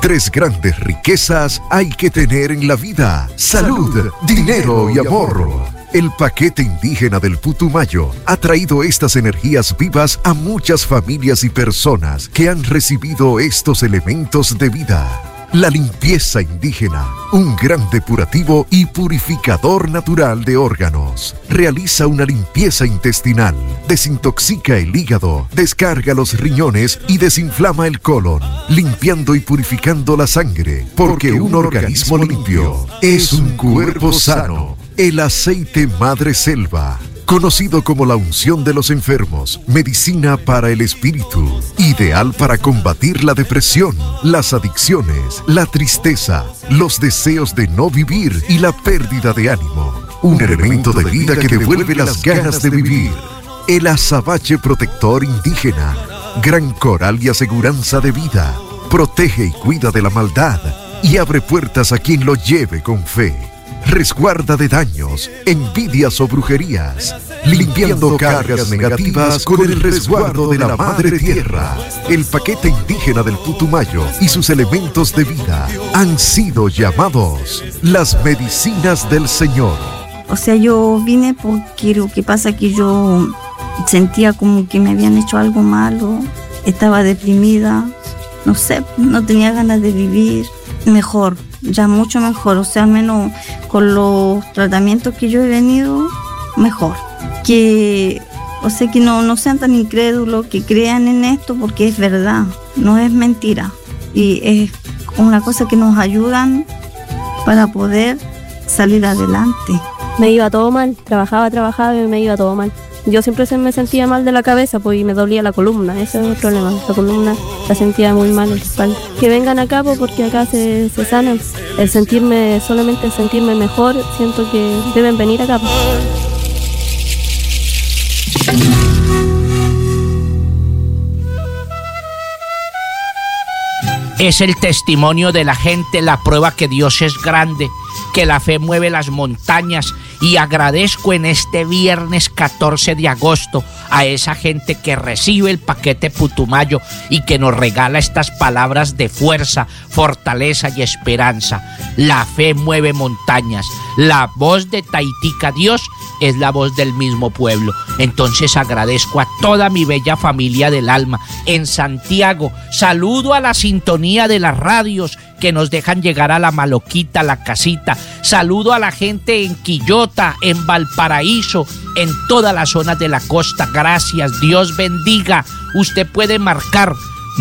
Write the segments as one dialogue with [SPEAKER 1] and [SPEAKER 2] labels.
[SPEAKER 1] 3 grandes riquezas hay que tener en la vida: salud, dinero y amor. El paquete indígena del Putumayo ha traído estas energías vivas a muchas familias y personas que han recibido estos elementos de vida. La limpieza indígena, un gran depurativo y purificador natural de órganos. Realiza una limpieza intestinal, desintoxica el hígado, descarga los riñones y desinflama el colon, limpiando y purificando la sangre, porque un organismo limpio es un cuerpo sano. El aceite Madre Selva, conocido como la unción de los enfermos, medicina para el espíritu, ideal para combatir la depresión, las adicciones, la tristeza, los deseos de no vivir y la pérdida de ánimo. Un elemento de vida que devuelve las ganas de vivir. El azabache protector indígena, gran coral y aseguranza de vida. Protege y cuida de la maldad y abre puertas a quien lo lleve con fe. Resguarda de daños, envidias o brujerías, limpiando cargas negativas con el resguardo de la Madre Tierra. El paquete indígena del Putumayo y sus elementos de vida han sido llamados las medicinas del Señor.
[SPEAKER 2] O sea, yo vine porque lo que pasa es que yo sentía como que me habían hecho algo malo, estaba deprimida, no sé, no tenía ganas de vivir. Mejor, ya mucho mejor, o sea, al menos con los tratamientos que yo he venido, mejor. Que, o sea, que no sean tan incrédulos, que crean en esto porque es verdad, no es mentira. Y es una cosa que nos ayudan para poder salir adelante.
[SPEAKER 3] Me iba todo mal, trabajaba y me iba todo mal. Yo siempre me sentía mal de la cabeza, pues, y me dolía la columna, ese es el problema. La columna la sentía muy mal en la espalda. Que vengan acá, pues, porque acá se sanan. Solamente el sentirme mejor, siento que deben venir acá, pues.
[SPEAKER 4] Es el testimonio de la gente, la prueba que Dios es grande, que la fe mueve las montañas. Y agradezco en este viernes 14 de agosto a esa gente que recibe el paquete Putumayo y que nos regala estas palabras de fuerza, fortaleza y esperanza. La fe mueve montañas. La voz de Taitica Dios es la voz del mismo pueblo. Entonces agradezco a toda mi bella familia del alma en Santiago. Saludo a la sintonía de las radios que nos dejan llegar a La Maloquita, La Casita. Saludo a la gente en Quillota, en Valparaíso, en todas las zonas de la costa. Gracias, Dios bendiga. Usted puede marcar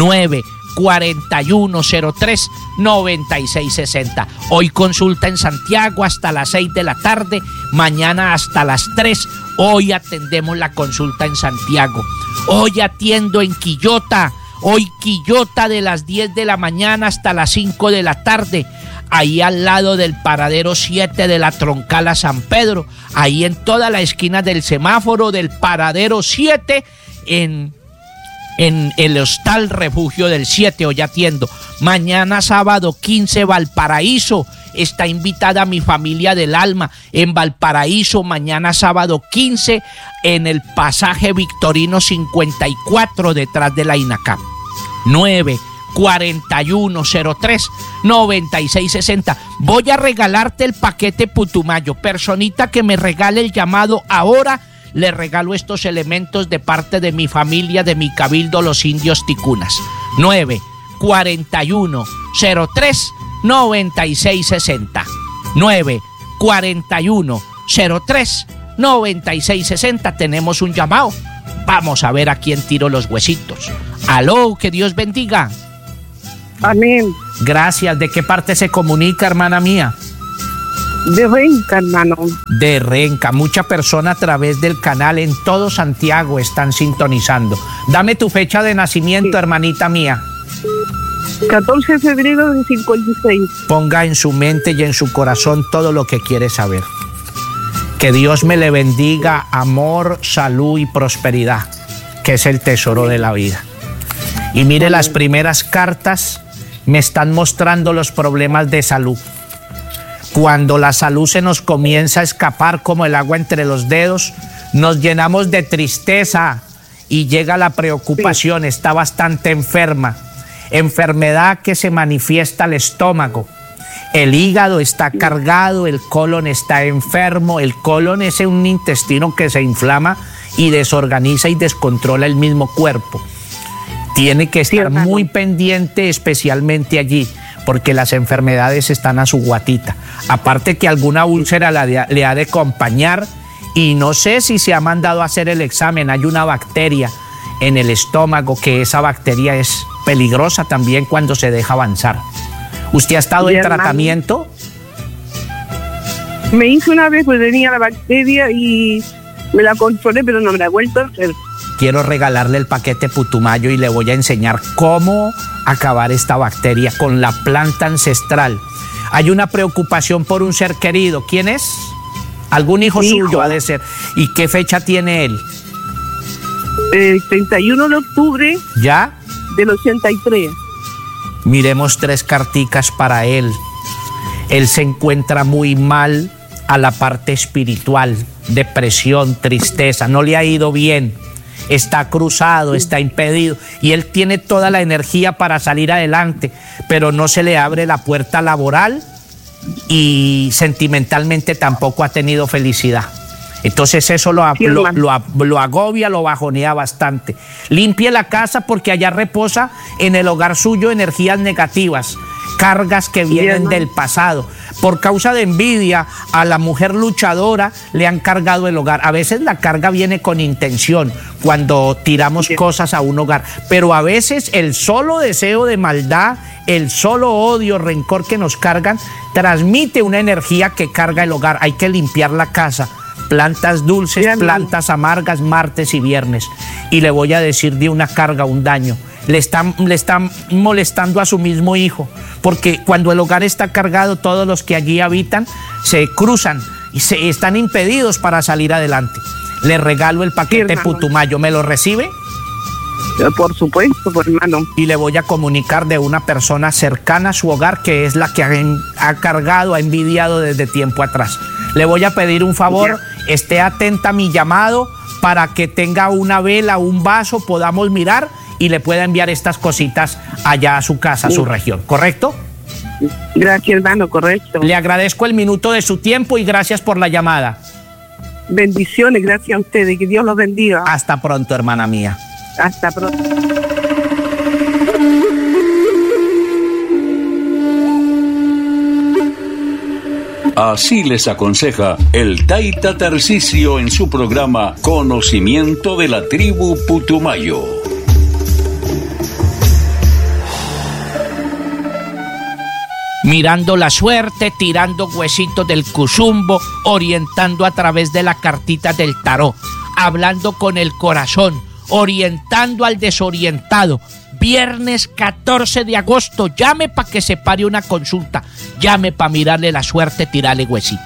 [SPEAKER 4] 94103-9660. Hoy consulta en Santiago hasta las 6 de la tarde, mañana hasta las 3. Hoy atendemos la consulta en Santiago. Hoy atiendo en Quillota. Hoy Quillota de las 10 de la mañana hasta las 5 de la tarde. Ahí al lado del paradero 7 de la Troncal San Pedro. Ahí en toda la esquina del semáforo del paradero 7 en el Hostal Refugio del 7. Hoy atiendo. Mañana sábado 15 Valparaíso. Está invitada mi familia del alma en Valparaíso. Mañana sábado 15 en el pasaje Victorino 54 detrás de la INACAP. 94103-9660. Voy a regalarte el paquete Putumayo. Personita que me regale el llamado ahora, le regalo estos elementos de parte de mi familia, de mi cabildo Los Indios Ticunas. 94103-9660. 94103-9660. Tenemos un llamado. Vamos a ver a quién tiro los huesitos. Aló, que Dios bendiga.
[SPEAKER 5] Amén.
[SPEAKER 4] Gracias. ¿De qué parte se comunica, hermana mía?
[SPEAKER 5] De Renca, hermano.
[SPEAKER 4] De Renca. Mucha persona a través del canal en todo Santiago están sintonizando. Dame tu fecha de nacimiento, sí, hermanita mía.
[SPEAKER 5] 14 de febrero de 56.
[SPEAKER 4] Ponga en su mente y en su corazón todo lo que quiere saber. Que Dios me le bendiga, amor, salud y prosperidad, que es el tesoro de la vida. Y mire, las primeras cartas me están mostrando los problemas de salud. Cuando la salud se nos comienza a escapar como el agua entre los dedos, nos llenamos de tristeza y llega la preocupación. Sí. Está bastante enferma. enfermedad que se manifiesta al estómago. El hígado está cargado, el colon está enfermo. El colon es un intestino que se inflama y desorganiza y descontrola el mismo cuerpo. Tiene que estar muy pendiente, especialmente allí, porque las enfermedades están a su guatita. Aparte que alguna úlcera le ha de acompañar, y no sé si se ha mandado a hacer el examen. Hay una bacteria en el estómago, que esa bacteria es peligrosa también cuando se deja avanzar. ¿Usted ha estado en tratamiento?
[SPEAKER 5] Me hice una vez, pues tenía la bacteria y me la controlé, pero no me la he vuelto a hacer.
[SPEAKER 4] Quiero regalarle el paquete Putumayo y le voy a enseñar cómo acabar esta bacteria con la planta ancestral. Hay una preocupación por un ser querido. ¿Quién es? Algún hijo suyo ha de ser. ¿Y qué fecha tiene él?
[SPEAKER 5] El 31 de octubre
[SPEAKER 4] ¿ya?
[SPEAKER 5] Del 83.
[SPEAKER 4] Miremos 3 carticas para él. Él se encuentra muy mal a la parte espiritual, depresión, tristeza, no le ha ido bien, está cruzado, está impedido, y él tiene toda la energía para salir adelante, pero no se le abre la puerta laboral y sentimentalmente tampoco ha tenido felicidad. Entonces eso lo agobia, lo bajonea bastante. Limpie la casa, porque allá reposa en el hogar suyo energías negativas, cargas que vienen del pasado. Por causa de envidia a la mujer luchadora le han cargado el hogar. A veces la carga viene con intención cuando tiramos cosas a un hogar, pero a veces el solo deseo de maldad, el solo odio, rencor que nos cargan, transmite una energía que carga el hogar. Hay que limpiar la casa. Plantas dulces, plantas amargas, martes y viernes. Y le voy a decir de una carga, un daño. Le están molestando a su mismo hijo, porque cuando el hogar está cargado, todos los que allí habitan se cruzan y están impedidos para salir adelante. Le regalo el paquete Putumayo. ¿Me lo recibe?
[SPEAKER 5] Por supuesto, por hermano.
[SPEAKER 4] Y le voy a comunicar de una persona cercana a su hogar, que es la que ha cargado, ha envidiado desde tiempo atrás. Le voy a pedir un favor, esté atenta a mi llamado para que tenga una vela, un vaso, podamos mirar y le pueda enviar estas cositas allá a su casa, a su región, ¿correcto?
[SPEAKER 5] Gracias, hermano, correcto.
[SPEAKER 4] Le agradezco el minuto de su tiempo y gracias por la llamada.
[SPEAKER 5] Bendiciones, gracias a ustedes, que Dios los bendiga.
[SPEAKER 4] Hasta pronto, hermana mía.
[SPEAKER 5] Hasta pronto.
[SPEAKER 6] Así les aconseja el Taita Tarcisio en su programa Conocimiento de la Tribu Putumayo.
[SPEAKER 4] Mirando la suerte, tirando huesitos del cuzumbo, orientando a través de la cartita del tarot, hablando con el corazón, orientando al desorientado. Viernes 14 de agosto, llame para que se pare una consulta, llame para mirarle la suerte, tirarle huesito.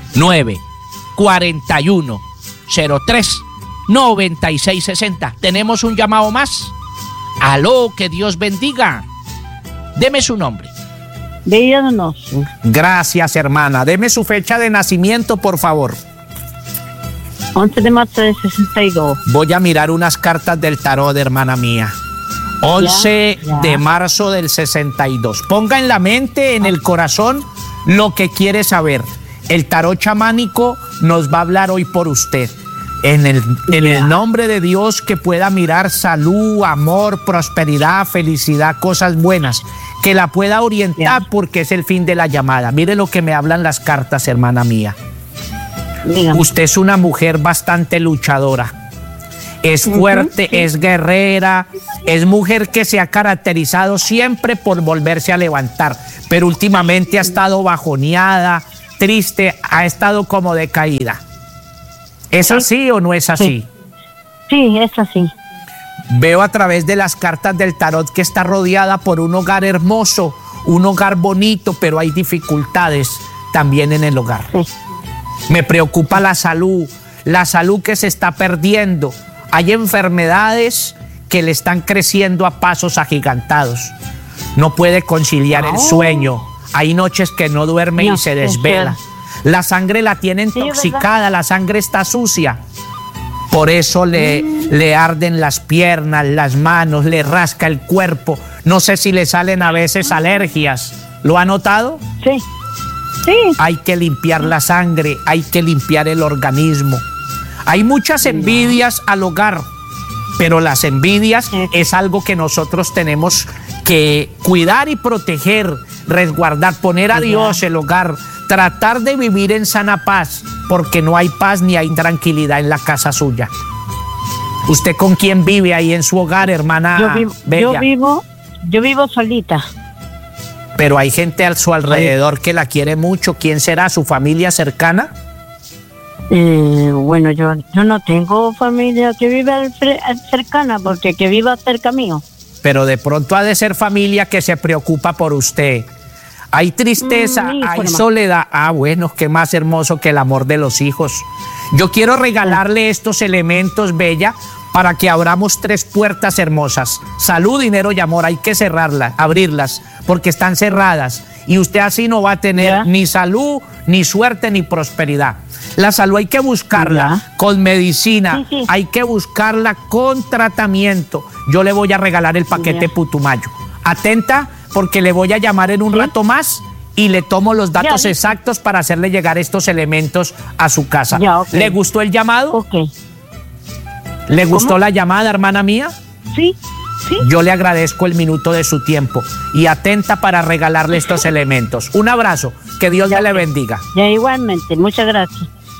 [SPEAKER 4] 941-03-9660. ¿Tenemos un llamado más? Aló, que Dios bendiga. Deme su nombre.
[SPEAKER 7] Bella Donoso.
[SPEAKER 4] Gracias, hermana. Deme su fecha de nacimiento, por favor.
[SPEAKER 7] 11 de marzo de 62.
[SPEAKER 4] Voy a mirar unas cartas del tarot, hermana mía. 11 de marzo del 62. Ponga en la mente, en el corazón, lo que quiere saber. El tarot chamánico nos va a hablar hoy por usted. En el nombre de Dios, que pueda mirar salud, amor, prosperidad, felicidad, cosas buenas. Que la pueda orientar, porque es el fin de la llamada. Mire lo que me hablan las cartas, hermana mía. Dígame. Usted es una mujer bastante luchadora. Es fuerte, es guerrera, es mujer que se ha caracterizado siempre por volverse a levantar, pero últimamente ha estado bajoneada, triste, ha estado como decaída. ¿Es así o no es así?
[SPEAKER 7] Sí, es así.
[SPEAKER 4] Veo a través de las cartas del tarot que está rodeada por un hogar hermoso, un hogar bonito, pero hay dificultades también en el hogar. Sí. Me preocupa la salud que se está perdiendo. Hay enfermedades que le están creciendo a pasos agigantados. No puede conciliar el sueño. Hay noches que no duerme y se desvela. La sangre la tiene intoxicada, la sangre está sucia. Por eso le arden las piernas, las manos, le rasca el cuerpo. No sé si le salen a veces alergias. ¿Lo ha notado?
[SPEAKER 7] Sí. Sí.
[SPEAKER 4] Hay que limpiar la sangre, hay que limpiar el organismo. Hay muchas envidias al hogar, pero las envidias es algo que nosotros tenemos que cuidar y proteger, resguardar, poner a Dios el hogar, tratar de vivir en sana paz, porque no hay paz ni hay tranquilidad en la casa suya. ¿Usted con quién vive ahí en su hogar, hermana Bella?
[SPEAKER 7] Yo vivo solita.
[SPEAKER 4] Pero hay gente a su alrededor que la quiere mucho. ¿Quién será? ¿Su familia cercana?
[SPEAKER 7] Bueno, yo no tengo familia que viva cercana, porque que viva cerca mío.
[SPEAKER 4] Pero de pronto ha de ser familia que se preocupa por usted. Hay tristeza, hay soledad. Ah, bueno, qué más hermoso que el amor de los hijos. Yo quiero regalarle estos elementos, Bella, para que abramos 3 puertas hermosas. Salud, dinero y amor. Hay que cerrarlas, abrirlas, porque están cerradas. Y usted así no va a tener ni salud, ni suerte, ni prosperidad. La salud hay que buscarla con medicina, hay que buscarla con tratamiento. Yo le voy a regalar el paquete Putumayo. Atenta, porque le voy a llamar en un rato más y le tomo los datos exactos para hacerle llegar estos elementos a su casa. ¿Le gustó el llamado? ¿Le gustó la llamada, hermana mía?
[SPEAKER 7] Sí. Sí.
[SPEAKER 4] Yo le agradezco el minuto de su tiempo y atenta para regalarle estos elementos. Un abrazo, que Dios le bendiga.
[SPEAKER 7] Ya, igualmente, muchas gracias.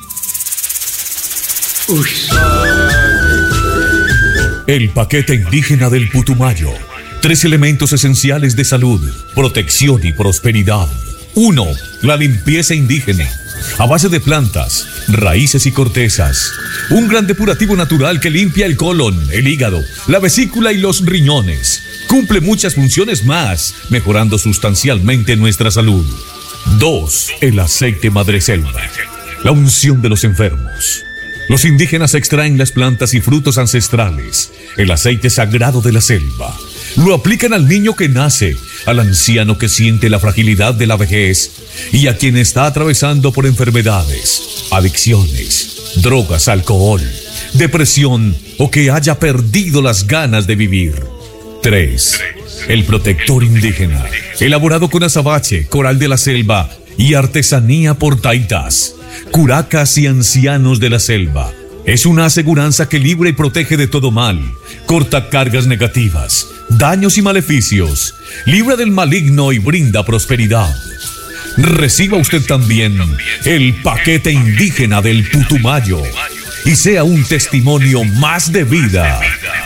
[SPEAKER 8] El paquete indígena del Putumayo. 3 elementos esenciales de salud, protección y prosperidad. 1. La limpieza indígena, a base de plantas, raíces y cortezas. Un gran depurativo natural que limpia el colon, el hígado, la vesícula y los riñones. Cumple muchas funciones más, mejorando sustancialmente nuestra salud. 2. El aceite madreselva, la unción de los enfermos. Los indígenas extraen las plantas y frutos ancestrales, el aceite sagrado de la selva. Lo aplican al niño que nace, al anciano que siente la fragilidad de la vejez y a quien está atravesando por enfermedades, adicciones, drogas, alcohol, depresión o que haya perdido las ganas de vivir. 3. El protector indígena, elaborado con azabache, coral de la selva y artesanía por taitas, curacas y ancianos de la selva. Es una aseguranza que libra y protege de todo mal, corta cargas negativas, daños y maleficios, libra del maligno y brinda prosperidad. Reciba usted también el paquete indígena del Putumayo y sea un testimonio más de vida.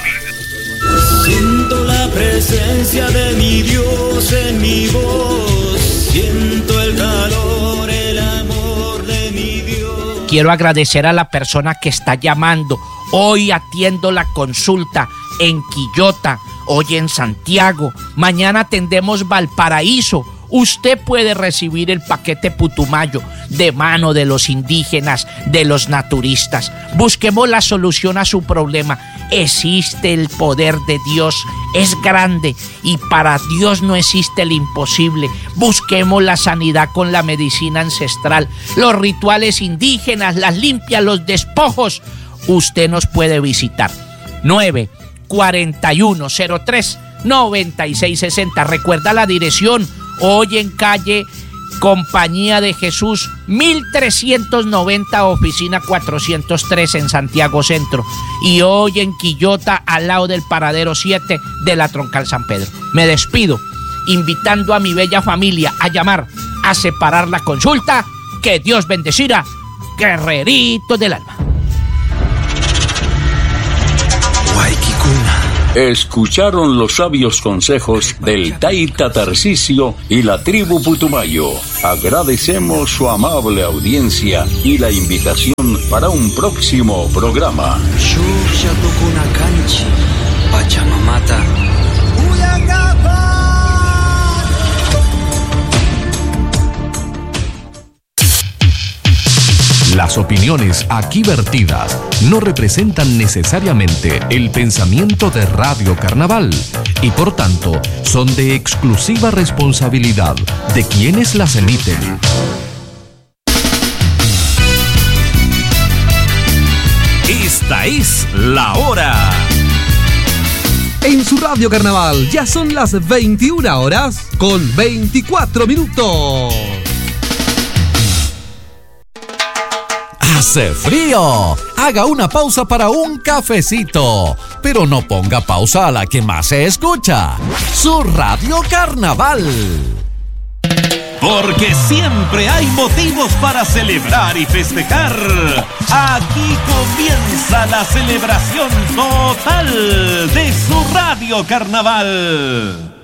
[SPEAKER 9] Siento la presencia de mi Dios en mi voz, siento el calor, el amor de mi Dios.
[SPEAKER 4] Quiero agradecer a la persona que está llamando. Hoy atiendo la consulta en Quillota, hoy en Santiago, mañana atendemos Valparaíso. Usted puede recibir el paquete Putumayo de mano de los indígenas, de los naturistas. Busquemos la solución a su problema. Existe el poder de Dios, es grande y para Dios no existe el imposible. Busquemos la sanidad con la medicina ancestral, los rituales indígenas, las limpias, los despojos. Usted nos puede visitar. 94103-9660. Recuerda la dirección. Hoy en calle Compañía de Jesús 1390, oficina 403 en Santiago Centro. Y hoy en Quillota, al lado del paradero 7 de la Troncal San Pedro. Me despido, invitando a mi bella familia a llamar, a separar la consulta. Que Dios bendecirá, guerreritos del alma.
[SPEAKER 6] Escucharon los sabios consejos del Taita Tarcisio y la tribu Putumayo. Agradecemos su amable audiencia y la invitación para un próximo programa.
[SPEAKER 8] Las opiniones aquí vertidas no representan necesariamente el pensamiento de Radio Carnaval y por tanto son de exclusiva responsabilidad de quienes las emiten. Esta es la hora.
[SPEAKER 10] En su Radio Carnaval ya son las 21 horas con 24 minutos.
[SPEAKER 11] Hace frío. Haga una pausa para un cafecito. Pero no ponga pausa a la que más se escucha. Su Radio Carnaval.
[SPEAKER 12] Porque siempre hay motivos para celebrar y festejar. Aquí comienza la celebración total de su Radio Carnaval.